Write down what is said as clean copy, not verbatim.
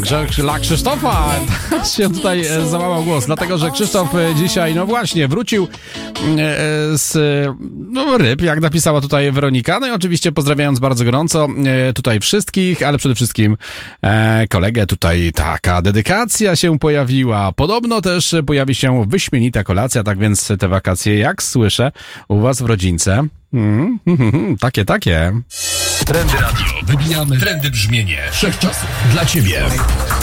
że dla Krzysztofa się tutaj załamał głos, dlatego że Krzysztof dzisiaj, no właśnie, wrócił z ryb, jak napisała tutaj Weronika. No i oczywiście pozdrawiając bardzo gorąco tutaj wszystkich, ale przede wszystkim kolegę tutaj taka dedykacja się pojawiła. Podobno też pojawi się wyśmienita kolacja, tak więc te wakacje, jak słyszę, u was w rodzince. Takie. Trendy Radio. Wybijamy trendy brzmienie wszechczasów dla ciebie.